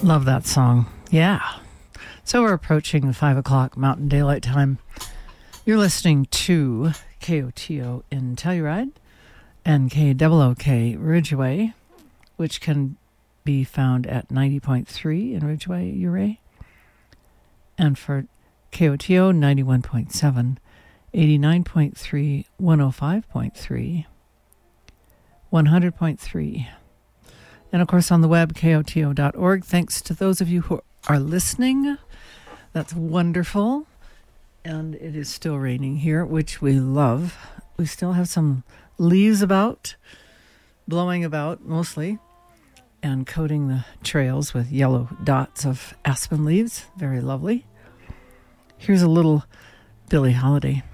Love that song. Yeah. So we're approaching the 5 o'clock Mountain Daylight Time. You're listening to KOTO in Telluride and KOOK Ridgeway, which can be found at 90.3 in Ridgeway, Ouray. And for KOTO, 91.7, 89.3, 105.3, 100.3. And of course on the web, KOTO.org. Thanks to those of you who are listening. That's wonderful. And it is still raining here, which we love. We still have some leaves about, blowing about mostly, and coating the trails with yellow dots of aspen leaves. Very lovely. Here's a little Billie Holiday.